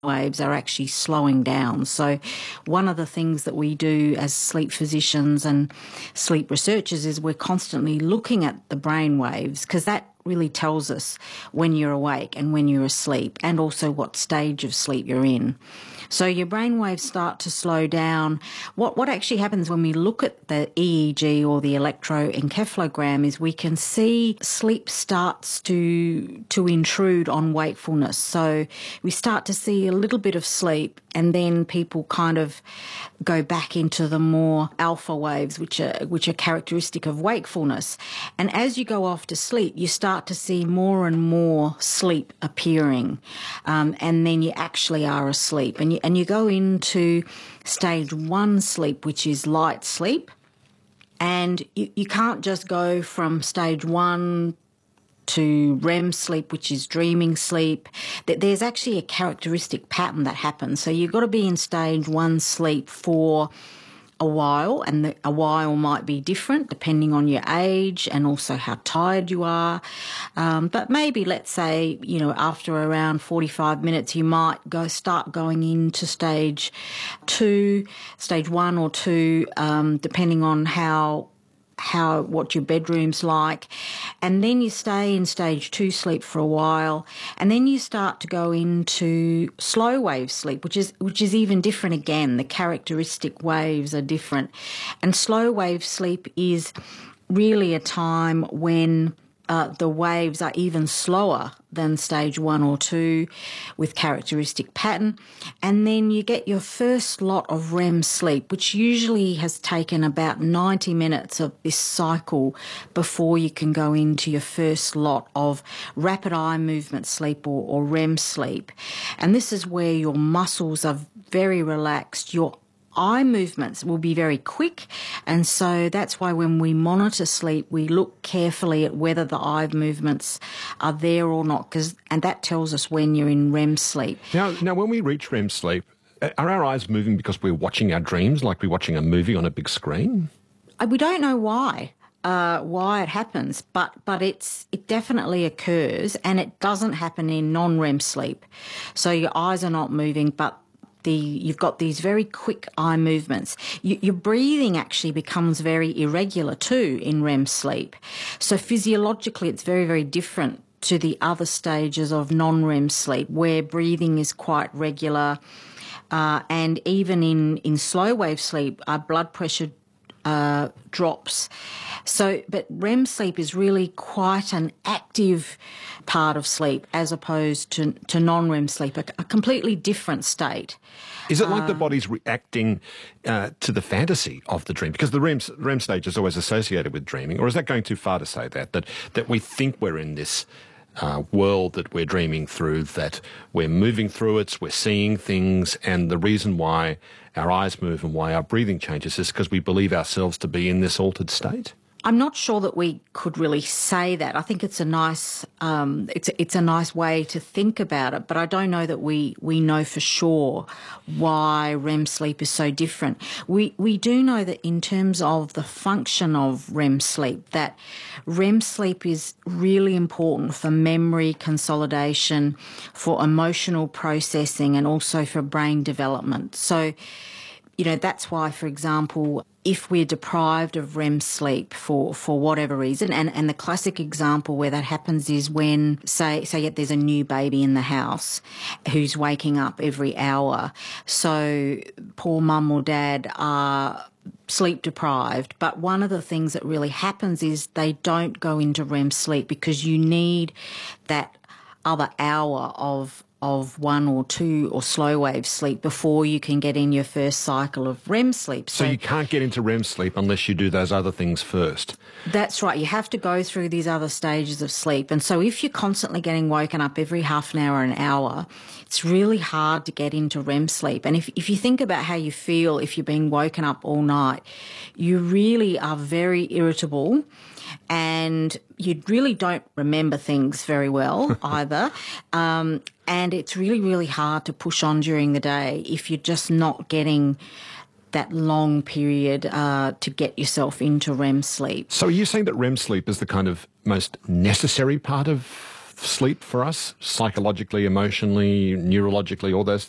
waves are actually slowing down. So one of the things that we do as sleep physicians and sleep researchers is we're constantly looking at the brain waves, because that really tells us when you're awake and when you're asleep, and also what stage of sleep you're in. So your brain waves start to slow down. What actually happens when we look at the EEG or the electroencephalogram is we can see sleep starts to intrude on wakefulness. So we start to see a little bit of sleep, and then people kind of go back into the more alpha waves, which are characteristic of wakefulness. And as you go off to sleep, you start to see more and more sleep appearing, and then you actually are asleep. And you go into stage 1 sleep, which is light sleep, and you can't just go from stage 1 to REM sleep, which is dreaming sleep. There's actually a characteristic pattern that happens. So you've got to be in stage 1 sleep for a while, and a while might be different depending on your age and also how tired you are. But maybe, let's say, after around 45 minutes, you might start going into stage 1 or 2, depending on what your bedroom's like. And then you stay in stage 2 sleep for a while, and then you start to go into slow wave sleep, which is even different again. The characteristic waves are different. And slow wave sleep is really a time when the waves are even slower than stage 1 or 2 with characteristic pattern. And then you get your first lot of REM sleep, which usually has taken about 90 minutes of this cycle before you can go into your first lot of rapid eye movement sleep or REM sleep. And this is where your muscles are very relaxed, your eye movements will be very quick, and so that's why when we monitor sleep, we look carefully at whether the eye movements are there or not, and that tells us when you're in REM sleep. Now, when we reach REM sleep, are our eyes moving because we're watching our dreams, like we're watching a movie on a big screen? We don't know why it happens, but it definitely occurs, and it doesn't happen in non-REM sleep. So your eyes are not moving, but you've got these very quick eye movements. Your breathing actually becomes very irregular too in REM sleep. So physiologically, it's very, very different to the other stages of non-REM sleep, where breathing is quite regular. And even in slow wave sleep, our blood pressure drops. But REM sleep is really quite an active part of sleep as opposed to non-REM sleep, a completely different state. Is it like the body's reacting to the fantasy of the dream? Because the REM stage is always associated with dreaming, or is that going too far to say that we think we're in this world that we're dreaming through, that we're moving through it, we're seeing things, and the reason why our eyes move and why our breathing changes is because we believe ourselves to be in this altered state? I'm not sure that we could really say that. I think it's a nice it's a nice way to think about it, but I don't know that we know for sure why REM sleep is so different. We do know that in terms of the function of REM sleep, that REM sleep is really important for memory consolidation, for emotional processing, and also for brain development. So, that's why, for example, if we're deprived of REM sleep for whatever reason, and the classic example where that happens is when, say there's a new baby in the house who's waking up every hour. So poor mum or dad are sleep deprived, but one of the things that really happens is they don't go into REM sleep because you need that other hour of 1 or 2 or slow wave sleep before you can get in your first cycle of REM sleep. So you can't get into REM sleep unless you do those other things first. That's right. You have to go through these other stages of sleep. And so if you're constantly getting woken up every half an hour or an hour, it's really hard to get into REM sleep. And if you think about how you feel if you're being woken up all night, you really are very irritable, and you really don't remember things very well either. And it's really, really hard to push on during the day if you're just not getting that long period to get yourself into REM sleep. So are you saying that REM sleep is the kind of most necessary part of sleep for us, psychologically, emotionally, neurologically, all those